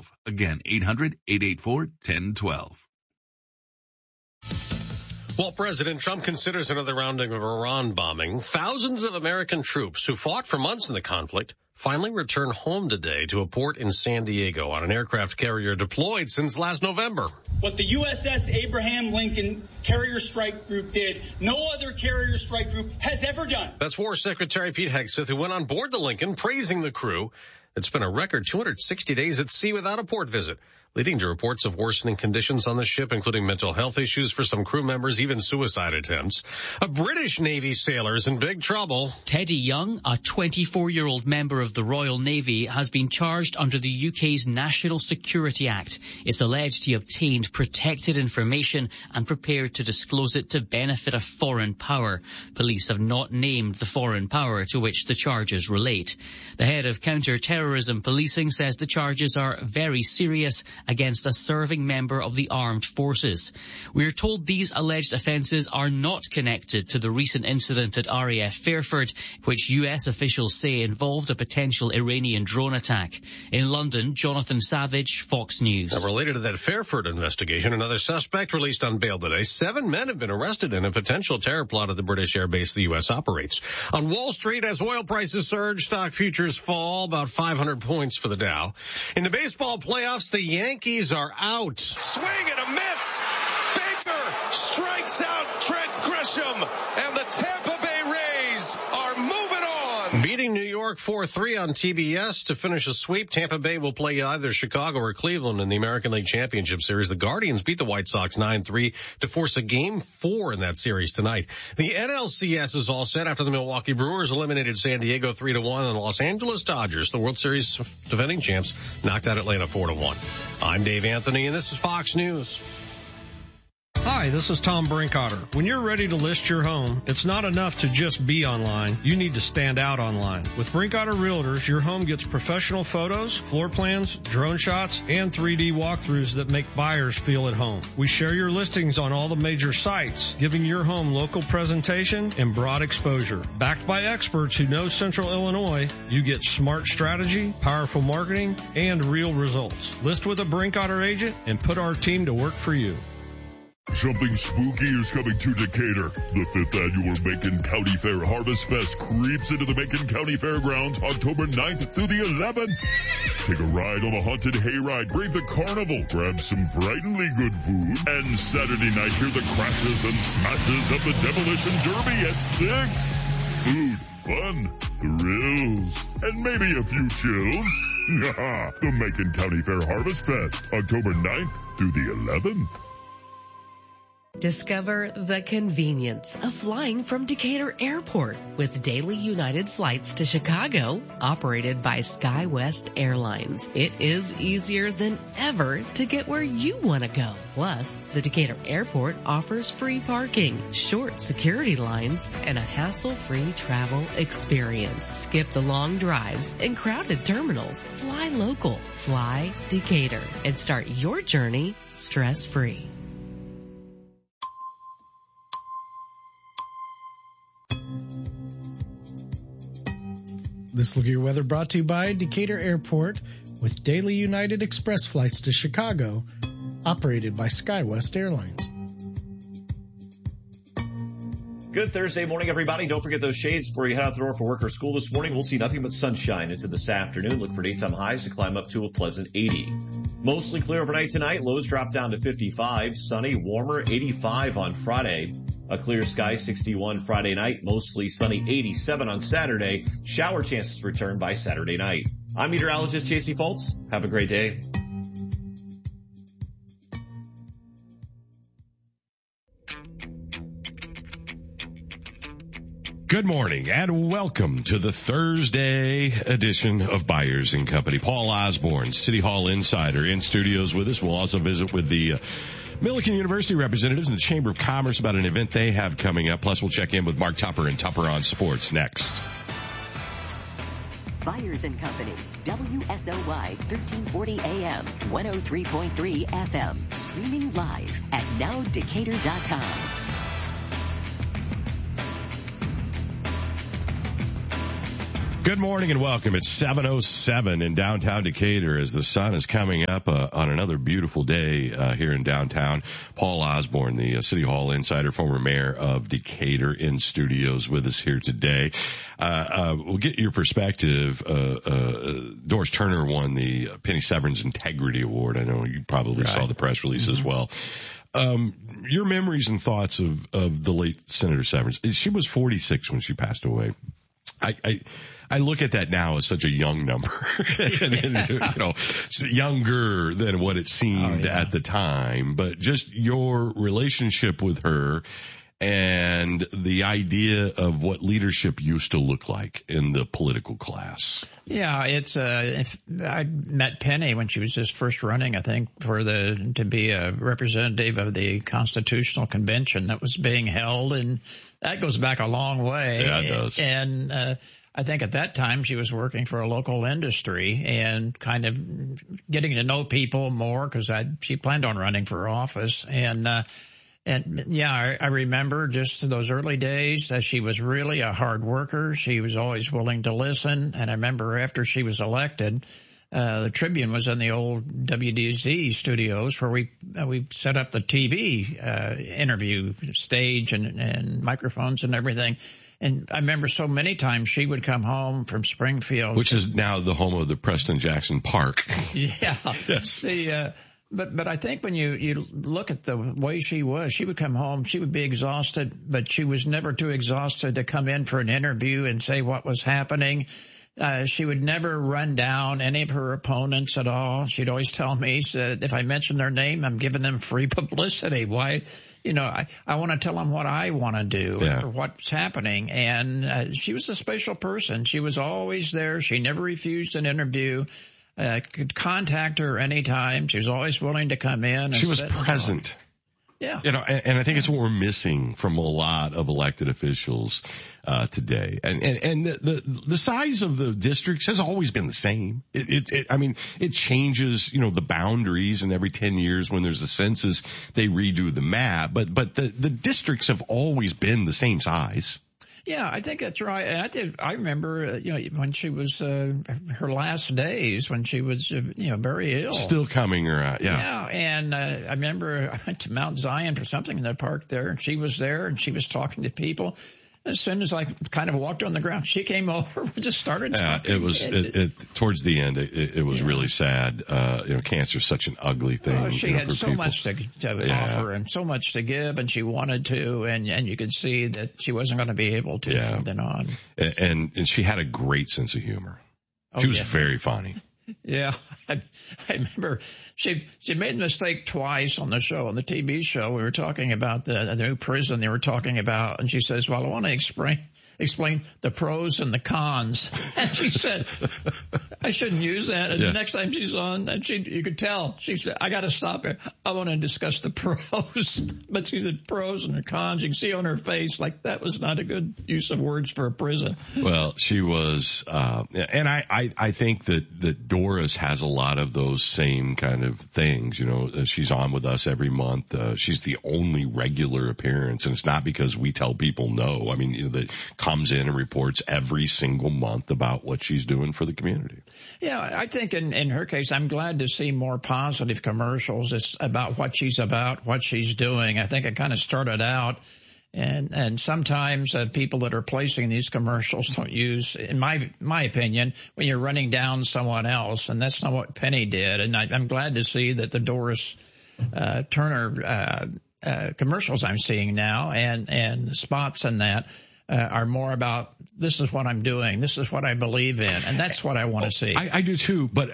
1012. Again, 800-884-1012. While President Trump considers another round of Iran bombing, thousands of American troops who fought for months in the conflict finally returned home today to a port in San Diego on an aircraft carrier deployed since last November. What the USS Abraham Lincoln Carrier Strike Group did, no other carrier strike group has ever done. That's War Secretary Pete Hegseth, who went on board the Lincoln praising the crew. It's been a record 260 days at sea without a port visit, leading to reports of worsening conditions on the ship, including mental health issues for some crew members, even suicide attempts. A British Navy sailor is in big trouble. Teddy Young, a 24-year-old member of the Royal Navy, has been charged under the UK's National Security Act. It's alleged he obtained protected information and prepared to disclose it to benefit a foreign power. Police have not named the foreign power to which the charges relate. The head of counter-terrorism policing says the charges are very serious against a serving member of the armed forces. We are told these alleged offences are not connected to the recent incident at RAF Fairford, which US officials say involved a potential Iranian drone attack. In London, Jonathan Savage, Fox News. Now, related to that Fairford investigation, another suspect released on bail today. 7 men have been arrested in a potential terror plot at the British air base the U.S. operates. On Wall Street, as oil prices surge, stock futures fall about 500 points for the Dow. In the baseball playoffs, the Yankees are out. Swing and a miss. Baker strikes out Trent Grisham, and the Tampa Bay Rays are moving on. Beating New York 4-3 on TBS to finish a sweep. Tampa Bay will play either Chicago or Cleveland in the American League Championship Series. The Guardians beat the White Sox 9-3 to force a Game 4 in that series tonight. The NLCS is all set after the Milwaukee Brewers eliminated San Diego 3-1, and the Los Angeles Dodgers, the World Series defending champs, knocked out Atlanta 4-1. I'm Dave Anthony, and this is Fox News. Hi, this is Tom Brinkotter. When you're ready to list your home, it's not enough to just be online. You need to stand out online. With Brinkotter Realtors, your home gets professional photos, floor plans, drone shots, and 3D walkthroughs that make buyers feel at home. We share your listings on all the major sites, giving your home local presentation and broad exposure. Backed by experts who know Central Illinois, you get smart strategy, powerful marketing, and real results. List with a Brinkotter agent and put our team to work for you. Something spooky is coming to Decatur. The 5th annual Macon County Fair Harvest Fest creeps into the Macon County Fairgrounds October 9th through the 11th. Take a ride on the haunted hayride, brave the carnival, grab some frighteningly good food, and Saturday night hear the crashes and smashes of the Demolition Derby at 6. Food, fun, thrills, and maybe a few chills. The Macon County Fair Harvest Fest, October 9th through the 11th. Discover the convenience of flying from Decatur Airport with daily United flights to Chicago, operated by SkyWest Airlines. It is easier than ever to get where you want to go. Plus, the Decatur Airport offers free parking, short security lines, and a hassle-free travel experience. Skip the long drives and crowded terminals. Fly local, fly Decatur, and start your journey stress-free. This Look at Your Weather brought to you by Decatur Airport with daily United Express flights to Chicago, operated by SkyWest Airlines. Good Thursday morning, everybody. Don't forget those shades before you head out the door for work or school this morning. We'll see nothing but sunshine into this afternoon. Look for daytime highs to climb up to a pleasant 80. Mostly clear overnight tonight. Lows drop down to 55. Sunny, warmer, 85 on Friday. A clear sky, 61 Friday night. Mostly sunny, 87 on Saturday. Shower chances return by Saturday night. I'm meteorologist J.C. Foltz. Have a great day. Good morning and welcome to the Thursday edition of Byers and Company. Paul Osborne, City Hall Insider, in studios with us. We'll also visit with the Millikan University representatives and the Chamber of Commerce about an event they have coming up. Plus, we'll check in with Mark Tupper and Tupper on Sports next. Byers and Company, WSOY 1340 AM, 103.3 FM, streaming live at nowdecatur.com. Good morning and welcome. It's 7:07 in downtown Decatur as the sun is coming up on another beautiful day here in downtown. Paul Osborne, the City Hall insider, former mayor of Decatur, in studios with us here today. We'll get your perspective. Doris Turner won the Penny Severns Integrity Award. I know you probably saw the press release as well. Your memories and thoughts of the late Senator Severns. She was 46 when she passed away. I look at that now as such a young number, younger than what it seemed at the time, but just your relationship with her and the idea of what leadership used to look like in the political class. Yeah, I met Penny when she was just first running, I think, to be a representative of the Constitutional Convention that was being held, and that goes back a long way. Yeah, it does. And I think at that time she was working for a local industry and kind of getting to know people more because she planned on running for office. And I remember just those early days that she was really a hard worker. She was always willing to listen. And I remember after she was elected, the Tribune was in the old WDZ studios where we set up the TV interview stage and microphones and everything. And I remember so many times she would come home from Springfield, which is now the home of the Preston Jackson Park. Yeah. Yes. But I think when you look at the way she would come home, she would be exhausted, but she was never too exhausted to come in for an interview and say what was happening. She would never run down any of her opponents at all. She'd always tell me that if I mention their name, I'm giving them free publicity. Why? I want to tell them what I want to do or what's happening. And she was a special person. She was always there. She never refused an interview. Could contact her anytime. She was always willing to come in. She was present. Yeah. And I think it's what we're missing from a lot of elected officials today. And the size of the districts has always been the same. It changes, the boundaries, and every 10 years when there's a census, they redo the map. But the districts have always been the same size. Yeah, I think that's right. I remember, when she was, her last days when she was, very ill. Still coming around, yeah. Yeah, and I remember I went to Mount Zion for something in the park there, and she was there, and she was talking to people. As soon as I kind of walked on the ground, she came over and just started talking. It was towards the end. It was really sad. Cancer is such an ugly thing. Oh, she had so much to offer and so much to give, and she wanted to, and you could see that she wasn't going to be able to from then on. And she had a great sense of humor. She was very funny. Yeah, I remember she made a mistake twice on the show, on the TV show. We were talking about the new prison they were talking about, and she says, well, I want to explain the pros and the cons. And she said, I shouldn't use that. And the next time she's on, and you could tell, she said, I got to stop her. I want to discuss the pros. But she said pros and the cons. You can see on her face, like that was not a good use of words for a prison. Well, she was, and I think that Doris has a lot of those same kind of things. She's on with us every month. She's the only regular appearance, and it's not because we tell people no. I mean, that comes in and reports every single month about what she's doing for the community. Yeah, I think in her case, I'm glad to see more positive commercials. It's about what she's doing. I think it kind of started out, and sometimes people that are placing these commercials don't use, in my opinion, when you're running down someone else, and that's not what Penny did. And I'm glad to see that the Doris Turner commercials I'm seeing now and spots in that are more about, this is what I'm doing, this is what I believe in, and that's what I want to see. I do too, but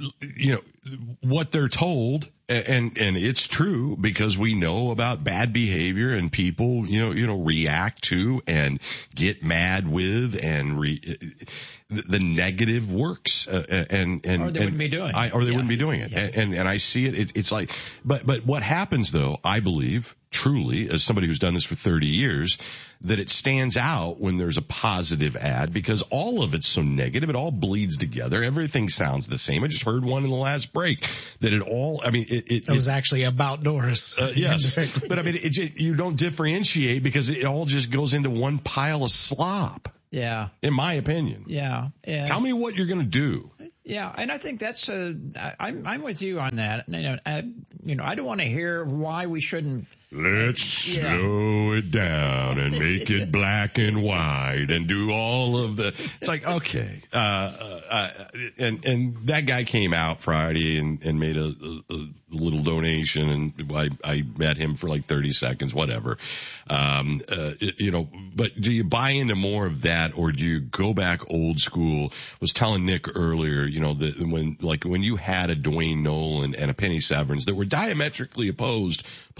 what they're told, and it's true, because we know about bad behavior and people, react to and get mad with, and the negative works, or they wouldn't be doing it. Wouldn't be doing it. Yeah. And I see it. It's like, but what happens though, I believe, truly, as somebody who's done this for 30 years, that it stands out when there's a positive ad, because all of it's so negative. It all bleeds together. Everything sounds the same. I just heard one in the last break that it was actually about Doris. Yes. But I mean, you don't differentiate because it all just goes into one pile of slop. Yeah. In my opinion. Yeah. And tell me what you're going to do. Yeah, and I think that's I'm with you on that. I don't want to hear why we shouldn't. Let's slow it down and make it black and white and do all of the. It's like, okay, and that guy came out Friday and made a little donation, and I met him for like 30 seconds, whatever. But do you buy into more of that, or do you go back old school? I was telling Nick earlier, that when you had a Dwayne Nolan and a Penny Severns that were diametrically opposed